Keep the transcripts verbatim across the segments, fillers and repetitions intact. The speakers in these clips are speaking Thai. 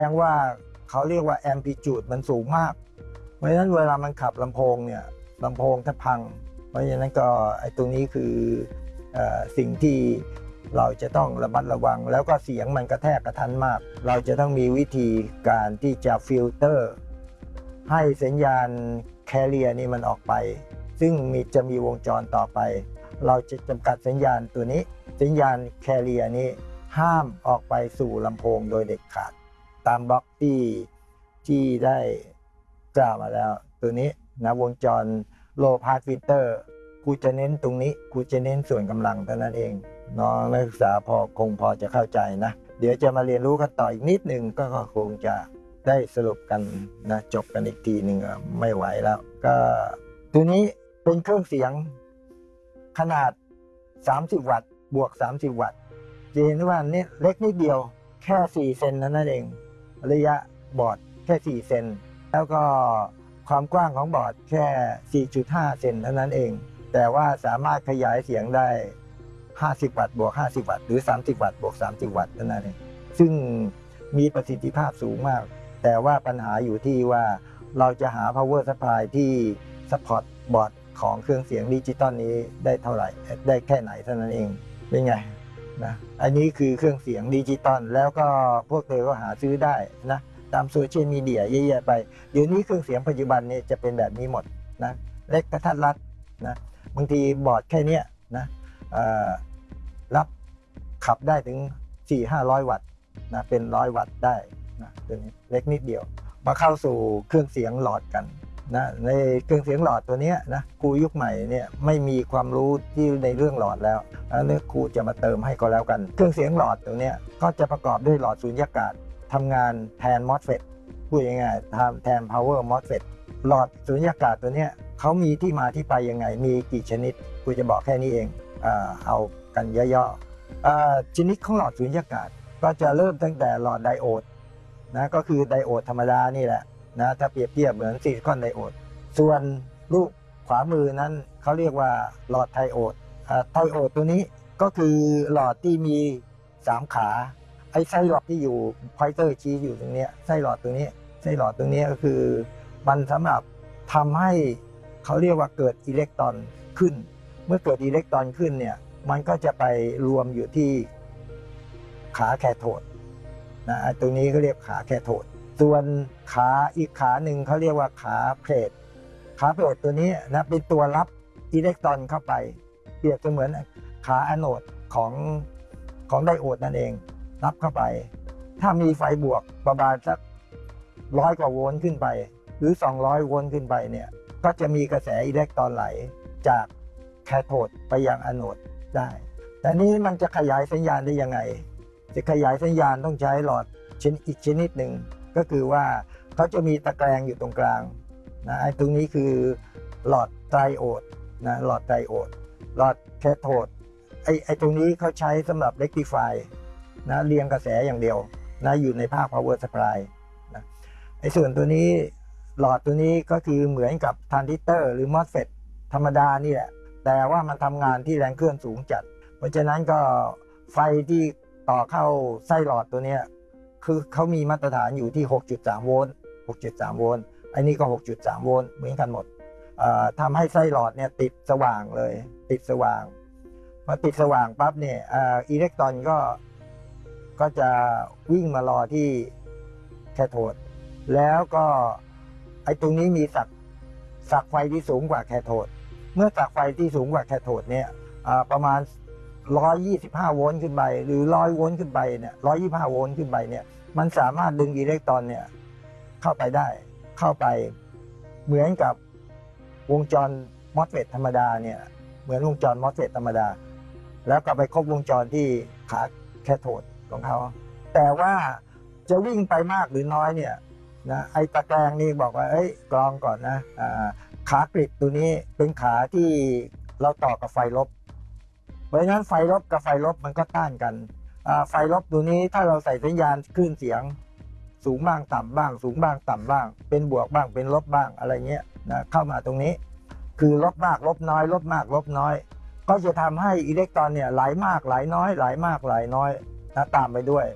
ดงว่าเขาเรียกว่าแอมพลิจูดมันสูงมากเพราะฉะนั้นเวลามันขับลำโพงเนี่ยลำโพงถ้าพังเพราะฉะนั้นก็ไอ้ตรงนี้คือเอ่อสิ่งที่เราจะต้องระมัดระวังแล้วก็เสียงมันกระแทกกระทันมากเราจะต้องมีวิธีการที่จะฟิลเตอร์ให้สัญญาณแคเรียร์นี่มันออกไปซึ่งมีจะมีวงจรต่อไปเราจะจำกัดสัญญาณตัวนี้สัญญาณแคเรียร์นี้ห้ามออกไปสู่ลำโพงโดยเด็ดขาดตามบล็อกที่ที่ได้กล่าวมาแล้วตัวนี้นะวงจรโลพาสฟิลเตอร์ครูจะเน้นตรงนี้ครูจะเน้นส่วนกำลังเท่านั้นเองน้องนักศึกษาพอคงพอจะเข้าใจนะเดี๋ยวจะมาเรียนรู้กันต่ออีกนิดหนึ่งก็คงจะได้สรุปกันนะจบกันอีกทีหนึ่งไม่ไหวแล้วก็ตัวนี้เป็นเครื่องเสียงขนาดสามสิบวัตต์บวกสามสิบวัตต์จะเห็นว่านี่เล็กนิดเดียวแค่สี่เซนนั่นเองระยะบอร์ดแค่สี่เซนแล้วก็ความกว้างของบอร์ดแค่ สี่จุดห้า เซนเท่านั้นเองแต่ว่าสามารถขยายเสียงได้ห้าสิบวัตต์บวกห้าสิบวัตต์หรือสามสิบวัตต์บวกสามสิบวัตต์เท่านั้นเองซึ่งมีประสิทธิภาพสูงมากแต่ว่าปัญหาอยู่ที่ว่าเราจะหา power supply ที่ support บอร์ดของเครื่องเสียงดิจิตอลนี้ได้เท่าไหร่ได้แค่ไหนเท่านั้นเองเป็นไงนะอันนี้คือเครื่องเสียงดิจิตอลแล้วก็พวกเธอก็หาซื้อได้นะตามโซเชียลมีเดียเยอะแยะไปเดี๋ยวนี้เครื่องเสียงปัจจุบันเนี่ยจะเป็นแบบนี้หมดนะเล็กกระทัดรัดนะบางทีบอร์ดแค่นี้นะรับขับได้ถึง สี่ถึงห้าร้อย วัตต์นะเป็นร้อยวัตต์ได้นะตัวนี้เล็กนิดเดียวมาเข้าสู่เครื่องเสียงหลอดกันนะในเครื่องเสียงหลอดตัวนี้นะครูยุคใหม่เนี่ยไม่มีความรู้ที่ในเรื่องหลอดแล้วแล้วครูจะมาเติมให้ก็แล้วกันเครื่องเสียงหลอดตัวนี้ก็จะประกอบด้วยหลอดสุญญากาศทำงานแทน มอสเฟต พูดง่ายๆทำแทน power มอสเฟต หลอดสุญญากาศตัวนี้เขามีที่มาที่ไปยังไงมีกี่ชนิดครูจะบอกแค่นี้เองเอ่อเอากันย่อๆชนิดของหลอดสุญญากาศก็จะเริ่มตั้งแต่หลอดไดโอดนะก็คือไดโอดธรรมดานี่แหละนะถ้าเปรียบเทียบเหมือนซิลิคอนไดโอดส่วนลูกขวามือนั้นเขาเรียกว่าหลอดไทโอดไทโอดตัวนี้ก็คือหลอดที่มีสามขาไอ้ไส้หลอดที่อยู่พอยเตอร์ชี้อยู่ตรงนี้ไส้หลอดตัวนี้ไส้หลอดตรงนี้ก็คือมันสำหรับทำให้เขาเรียกว่าเกิดอิเล็กตรอนขึ้นเมื่อเกิดอิเล็กตรอนขึ้นเนี่ยมันก็จะไปรวมอยู่ที่ขาแคโทดนะตรงนี้เขาเรียกขาแคโทดส่วนขาอีกขาหนึ่งเขาเรียกว่าขาเพลทขาเพลทตัวนี้นะเป็นตัวรับอิเล็กตรอนเข้าไปเปรียบเสมือนขาอะโนดของของไดโอดนั่นเองรับเข้าไปถ้ามีไฟบวกประมาณสักร้อยกว่าโวลต์ขึ้นไปหรือสองร้อยโวลต์ขึ้นไปเนี่ยก็จะมีกระแสอิเล็กตรอนไหลจากแคโทดไปยังอะโนดได้แต่นี้มันจะขยายสัญญาณได้ยังไงจะขยายสัญญาณต้องใช้หลอดชนิดอีกชนิดหนึ่งก็คือว่าเขาจะมีตะแกรงอยู่ตรงกลางนะไอ้ตรงนี้คือหลอดไทโอดนะหลอดไทโอดหลอดแคโทดไอ้ไอ้ตรงนี้เขาใช้สำหรับเรคติฟายนะเรียงกระแสอย่างเดียวนะอยู่ในภาค power supply นะไอ้ส่วนตัวนี้หลอดตัวนี้ก็คือเหมือนกับทรานซิสเตอร์หรือ มอสเฟต ธรรมดานี่แหละแต่ว่ามันทำงานที่แรงเคลื่อนสูงจัดเพราะฉะนั้นก็ไฟที่ต่อเข้าไส้หลอดตัวนี้คือเขามีมาตรฐานอยู่ที่ หกจุดสาม โวลต์ หกจุดสาม โวลต์อันนี้ก็ หกจุดสาม โวลต์เหมือนกันหมดทำให้ไส้หลอดเนี่ยติดสว่างเลยติดสว่างพอติดสว่างปั๊บเนี่ยอิเล็กตรอนก็ก็จะวิ่งมารอที่แคโทดแล้วก็ไอ้ตรงนี้มีสักสักไฟที่สูงกว่าแคโทดเมื่อสักไฟที่สูงกว่าแคโทดเนี่ยประมาณหนึ่งร้อยยี่สิบห้าโวลต์ขึ้นไปหรือหนึ่งร้อยโวลต์ขึ้นไปเนี่ยหนึ่งร้อยยี่สิบห้าโวลต์ขึ้นไปเนี่ยมันสามารถดึงอิเล็กตรอนเนี่ยเข้าไปได้เข้าไปเหมือนกับวงจร มอสเฟต ธรรมดาเนี่ยเหมือนวงจร มอสเฟต ธรรมดาแล้วก็ไปครบวงจรที่ขาแคโทดของเขาแต่ว่าจะวิ่งไปมากหรือน้อยเนี่ยนะไอ้ตะแกรงนี่บอกว่าเอ้ยกรองก่อนนะขากริดตัวนี้เป็นขาที่เราต่อกับไฟลบเพราะฉะนั้นไฟลบกับไฟลบมันก็ต้านกันไฟลบตัวนี้ถ้าเราใส่สัญญาณคลื่นเสียงสูงบ้างต่ำบ้างสูงบ้างต่ำบ้างเป็นบวกบ้างเป็นลบบ้างอะไรเงี้ยนะเข้ามาตรงนี้คือลบมากลบน้อยลบมากลบน้อยก็จะทำให้อิเล็กตรอนเนี่ยไหลมากไหลน้อยไหลมากไหลน้อยนะตามไปด้วย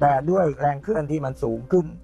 แต่ด้วยแรงเคลื่อนที่มันสูงขึ้น